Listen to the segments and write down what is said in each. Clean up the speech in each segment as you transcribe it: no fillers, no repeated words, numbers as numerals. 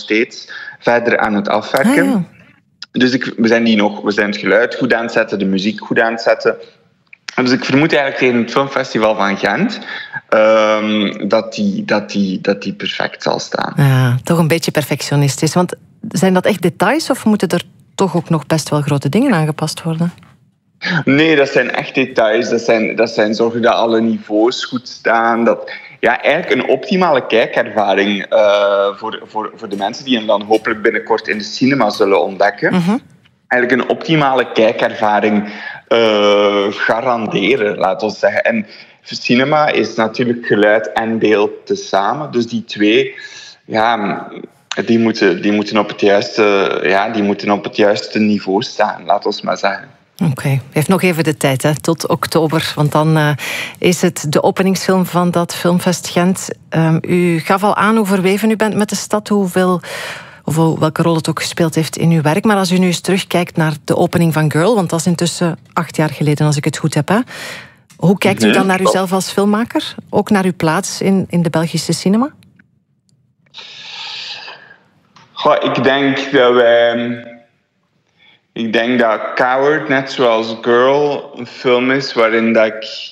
steeds verder aan het afwerken. Ja. Dus we zijn het geluid goed aan het zetten, de muziek goed aan het zetten. Dus ik vermoed eigenlijk tegen het Filmfestival van Gent dat die perfect zal staan. Ja, toch een beetje perfectionistisch. Want zijn dat echt details of moeten er toch ook nog best wel grote dingen aangepast worden? Nee, dat zijn echt details. Dat zijn zorgen dat alle niveaus goed staan. Eigenlijk een optimale kijkervaring voor de mensen die hem dan hopelijk binnenkort in de cinema zullen ontdekken. Mm-hmm. Eigenlijk een optimale kijkervaring garanderen, laten we zeggen. En cinema is natuurlijk geluid en beeld tezamen. Dus die twee, die moeten op het juiste niveau staan, laten we maar zeggen. Oké, heeft nog even de tijd, hè, tot oktober. Want dan is het de openingsfilm van dat Filmfest Gent. U gaf al aan hoe verweven u bent met de stad, welke rol het ook gespeeld heeft in uw werk. Maar als u nu eens terugkijkt naar de opening van Girl, want dat is intussen 8 jaar geleden, als ik het goed heb. Hè? Hoe kijkt u dan naar uzelf als filmmaker? Ook naar uw plaats in de Belgische cinema? Goh, ik denk dat Coward, net zoals Girl, een film is waarin dat ik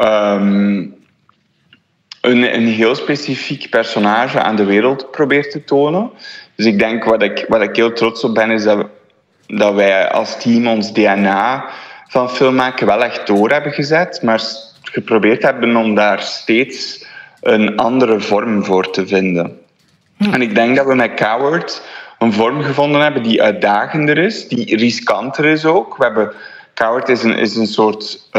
een heel specifiek personage aan de wereld probeer te tonen. Dus ik denk wat ik heel trots op ben, is dat wij als team ons DNA van filmmaken wel echt door hebben gezet, maar geprobeerd hebben om daar steeds een andere vorm voor te vinden. En ik denk dat we met Coward een vorm gevonden hebben die uitdagender is, die riskanter is ook. Coward is een soort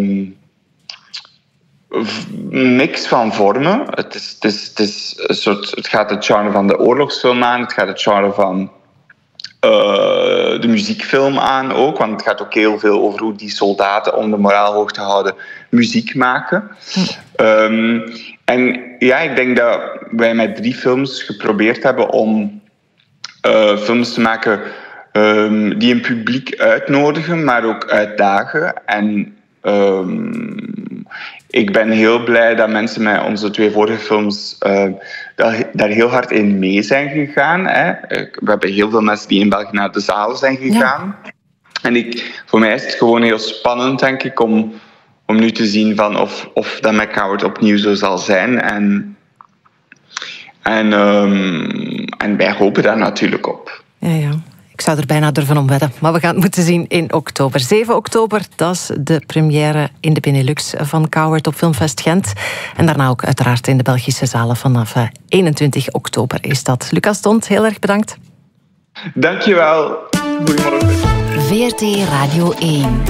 mix van vormen. Het gaat het genre van de oorlogsfilm aan, het gaat het genre van de muziekfilm aan ook, want het gaat ook heel veel over hoe die soldaten, om de moraal hoog te houden, muziek maken. En ik denk dat wij met 3 films geprobeerd hebben om films te maken die een publiek uitnodigen, maar ook uitdagen. En ik ben heel blij dat mensen met onze 2 vorige films daar heel hard in mee zijn gegaan. Hè. We hebben heel veel mensen die in België naar de zalen zijn gegaan. Ja. En voor mij is het gewoon heel spannend, denk ik, om nu te zien van of dat met Coward opnieuw zo zal zijn. En wij hopen daar natuurlijk op. Ja. Ik zou er bijna durven om wedden. Maar we gaan het moeten zien in oktober. 7 oktober, dat is de première in de Benelux van Coward op Filmfest Gent. En daarna ook uiteraard in de Belgische zalen vanaf 21 oktober is dat. Lucas Dont, heel erg bedankt. Dankjewel. Goedemorgen. VRT Radio 1.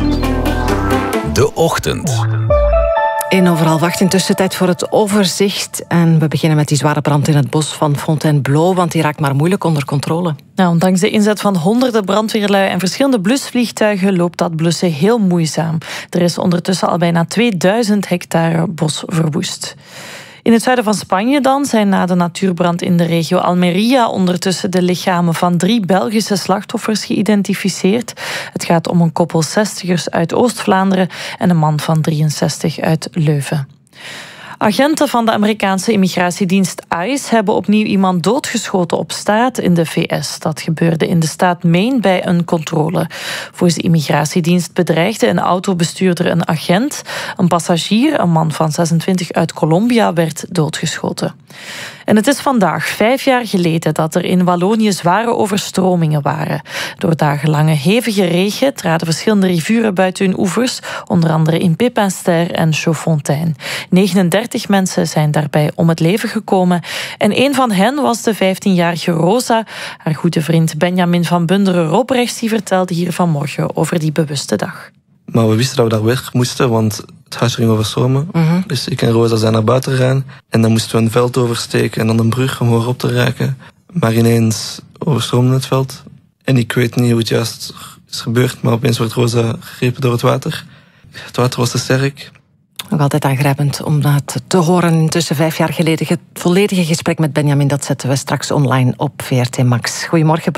De Ochtend. 1:08 intussen, tijd voor het overzicht. En we beginnen met die zware brand in het bos van Fontainebleau, want die raakt maar moeilijk onder controle. Nou, ondanks de inzet van honderden brandweerlui en verschillende blusvliegtuigen loopt dat blussen heel moeizaam. Er is ondertussen al bijna 2000 hectare bos verwoest. In het zuiden van Spanje dan zijn na de natuurbrand in de regio Almería ondertussen de lichamen van 3 Belgische slachtoffers geïdentificeerd. Het gaat om een koppel 60ers uit Oost-Vlaanderen en een man van 63 uit Leuven. Agenten van de Amerikaanse immigratiedienst ICE hebben opnieuw iemand doodgeschoten op straat in de VS. Dat gebeurde in de staat Maine bij een controle. Volgens de immigratiedienst bedreigde een autobestuurder een agent. Een passagier, een man van 26 uit Colombia, werd doodgeschoten. En het is vandaag 5 jaar geleden dat er in Wallonië zware overstromingen waren. Door dagenlange hevige regen traden verschillende rivieren buiten hun oevers, onder andere in Pépinster en Chaudfontaine. 39 mensen zijn daarbij om het leven gekomen. En een van hen was de 15-jarige Rosa. Haar goede vriend Benjamin van Bunderen-Robrechts die vertelde hier vanmorgen over die bewuste dag. Maar we wisten dat we daar weg moesten, want het huis ging overstromen. Dus ik en Rosa zijn naar buiten gegaan. En dan moesten we een veld oversteken en dan een brug om hoger op te raken. Maar ineens overstroomde het veld. En ik weet niet hoe het juist is gebeurd, maar opeens wordt Rosa gegrepen door het water. Het water was te sterk. Nog altijd aangrijpend om dat te horen. Intussen 5 jaar geleden. Het volledige gesprek met Benjamin, dat zetten we straks online op VRT Max. Goedemorgen, Bram.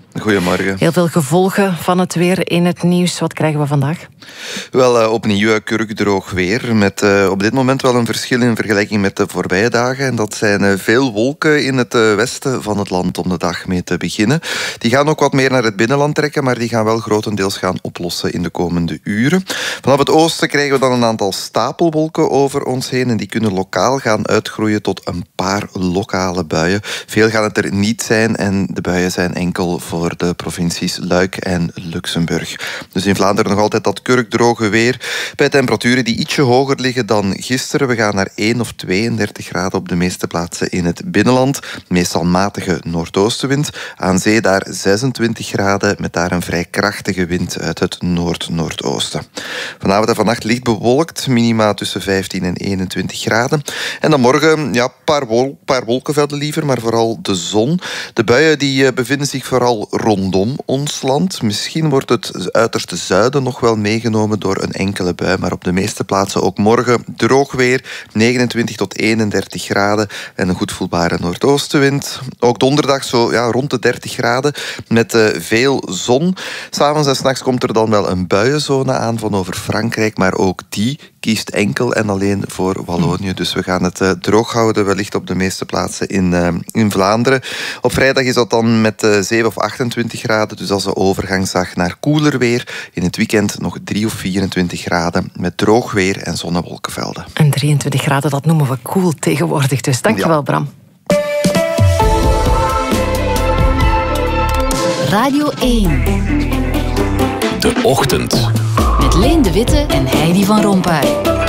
Goedemorgen. Heel veel gevolgen van het weer in het nieuws. Wat krijgen we vandaag? Wel, opnieuw kurkdroog weer. Met op dit moment wel een verschil in vergelijking met de voorbije dagen. En dat zijn veel wolken in het westen van het land om de dag mee te beginnen. Die gaan ook wat meer naar het binnenland trekken, maar die gaan wel grotendeels gaan oplossen in de komende uren. Vanaf het oosten krijgen we dan een aantal stapelwolken over ons heen. En die kunnen lokaal gaan uitgroeien tot een paar lokale buien. Veel gaan het er niet zijn en de buien zijn enkel voor de provincies Luik en Luxemburg. Dus in Vlaanderen nog altijd dat kurkdroge weer. Bij temperaturen die ietsje hoger liggen dan gisteren. We gaan naar 1 of 32 graden op de meeste plaatsen in het binnenland. Meestal matige noordoostenwind. Aan zee daar 26 graden met daar een vrij krachtige wind uit het noord-noordoosten. Vanavond en vannacht licht bewolkt. Minima tussen 15 en 21 graden. En dan morgen, ja, paar wolkenvelden liever, maar vooral de zon. De buien die bevinden zich vooral rondom ons land. Misschien wordt het uiterste zuiden nog wel meegenomen door een enkele bui, maar op de meeste plaatsen ook morgen droog weer, 29 tot 31 graden en een goed voelbare noordoostenwind. Ook donderdag zo rond de 30 graden met veel zon. 'S'avonds en 's nachts komt er dan wel een buienzone aan van over Frankrijk, maar ook die kiest enkel en alleen voor Wallonië. Dus we gaan het droog houden, wellicht op de meeste plaatsen in Vlaanderen. Op vrijdag is dat dan met 7 of 28 graden, dus als een overgangsdag naar koeler weer. In het weekend nog 3 of 24 graden met droog weer en zonnewolkenvelden. En 23 graden, dat noemen we koel tegenwoordig. Dus dankjewel, Bram. Radio 1. De Ochtend. Met Leen de Witte en Heidi van Rompuy.